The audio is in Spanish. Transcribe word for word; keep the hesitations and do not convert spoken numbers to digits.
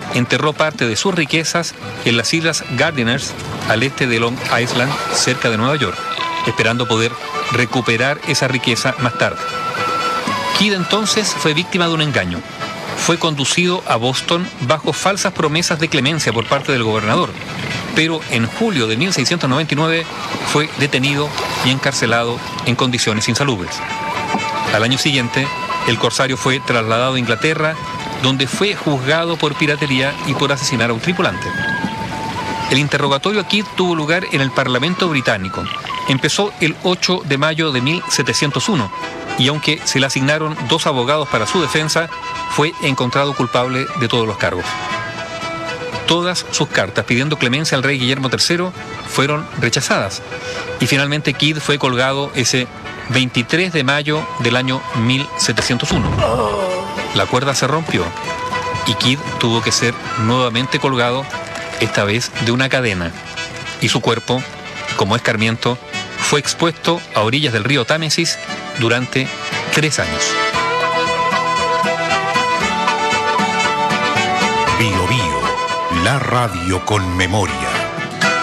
enterró parte de sus riquezas en las islas Gardiners, al este de Long Island, cerca de Nueva York, esperando poder recuperar esa riqueza más tarde. Kidd entonces fue víctima de un engaño. Fue conducido a Boston bajo falsas promesas de clemencia por parte del gobernador, pero en julio de mil seiscientos noventa y nueve fue detenido y encarcelado en condiciones insalubres. Al año siguiente, el corsario fue trasladado a Inglaterra, donde fue juzgado por piratería y por asesinar a un tripulante. El interrogatorio a Kidd tuvo lugar en el Parlamento británico. Empezó el ocho de mayo de mil setecientos uno y aunque se le asignaron dos abogados para su defensa, fue encontrado culpable de todos los cargos. Todas sus cartas pidiendo clemencia al rey Guillermo tercero fueron rechazadas y finalmente Kidd fue colgado ese veintitrés de mayo del año mil setecientos uno. La cuerda se rompió y Kidd tuvo que ser nuevamente colgado, esta vez de una cadena, y su cuerpo, como escarmiento, fue expuesto a orillas del río Támesis durante tres años. Bio Bio, la radio con memoria.